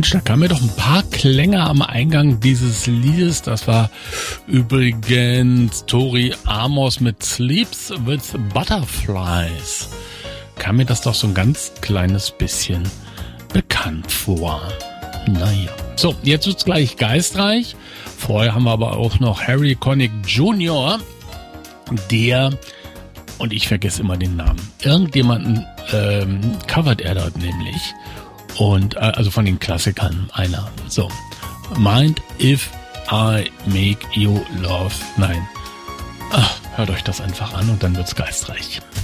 Mensch, da kamen mir doch ein paar Klänge am Eingang dieses Liedes. Das war übrigens Tori Amos mit Sleeps with Butterflies. Kam mir das doch so ein ganz kleines bisschen bekannt vor. Naja. So, jetzt wird's gleich geistreich. Vorher haben wir aber auch noch Harry Connick Jr., der, und ich vergesse immer den Namen, irgendjemanden covert er dort nämlich. Und also von den Klassikern einer. So, Mind If I Make You Love. Nein. Hört euch das einfach an und dann wird's geistreich.